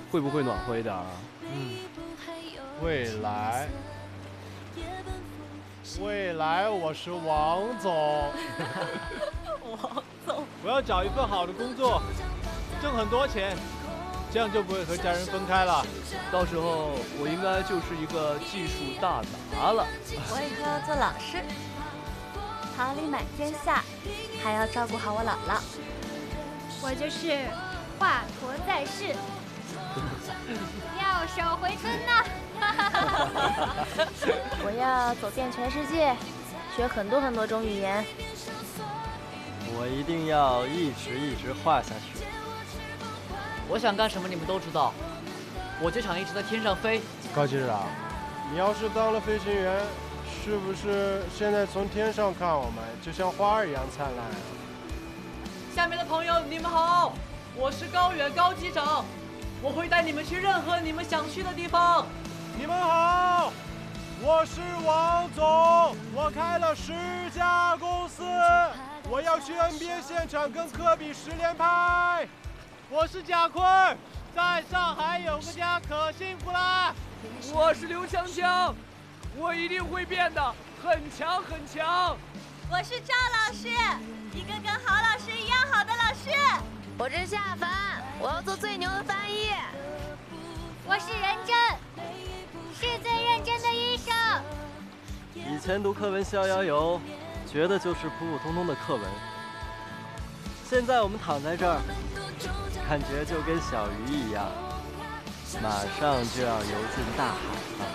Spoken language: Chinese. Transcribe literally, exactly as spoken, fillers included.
会不会暖和一点啊？ 嗯，未来，未来，我是王总。 王总， 我要找一份好的工作，挣很多钱，这样就不会和家人分开了。 到时候我应该就是一个技术大拿了。 我以后要做老师，桃李满天下，还要照顾好我姥姥。 我就是华佗在世，妙手回春呐！ 我要走遍全世界，学很多很多种语言。 我一定要一直一直画下去。 我想干什么你们都知道，我就想一直在天上飞。 高局长，你要是当了飞行员，是不是现在从天上看我们就像花儿一样灿烂啊？ 下面的朋友，你们好，我是高远高机长，我会带你们去任何你们想去的地方。 你们好，我是王总，我开了十家公司，我要去 N B A 现场跟科比十连拍。我是贾坤，在上海有个家可幸福啦。 我是刘强强，我一定会变得很强很强。 我是赵老师，一个跟郝老师一样好的老师。我是夏凡，我要做最牛的翻译。 我是任真，是最认真的医生。 以前读课文逍遥游，觉得就是普普通通的课文。现在我们躺在这儿，感觉就跟小鱼一样，马上就要游进大海了。